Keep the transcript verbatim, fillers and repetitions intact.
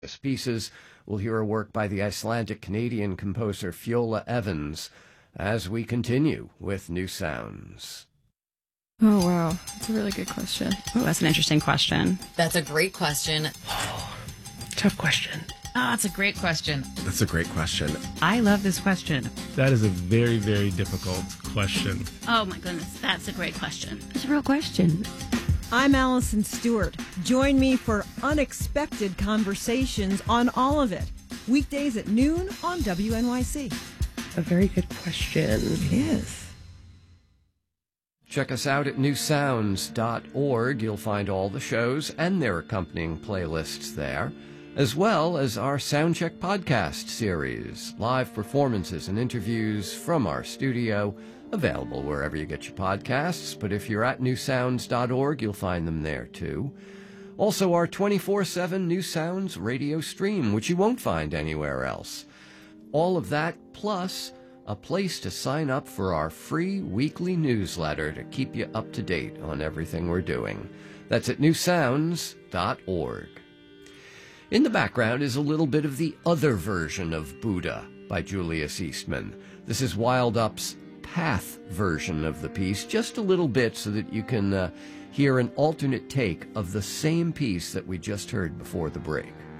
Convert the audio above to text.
pieces. We'll hear a work by the Icelandic-Canadian composer Fiola Evans as we continue with New Sounds. Oh, wow. That's a really good question. Oh, that's an interesting question. That's a great question. Tough question. Oh, that's a great question. That's a great question. I love this question. That is a very, very difficult question. Oh, my goodness. That's a great question. It's a real question. I'm Allison Stewart. Join me for unexpected conversations on all of it. Weekdays at noon on W N Y C. A very good question. It is. Check us out at new sounds dot org. You'll find all the shows and their accompanying playlists there, as well as our Soundcheck podcast series, live performances and interviews from our studio, available wherever you get your podcasts, but if you're at new sounds dot org, you'll find them there too. Also, our twenty-four seven New Sounds radio stream, which you won't find anywhere else. All of that, plus a place to sign up for our free weekly newsletter to keep you up to date on everything we're doing. That's at new sounds dot org. In the background is a little bit of the other version of Buddha by Julius Eastman. This is Wild Up's Path version of the piece, just a little bit so that you can uh, hear an alternate take of the same piece that we just heard before the break.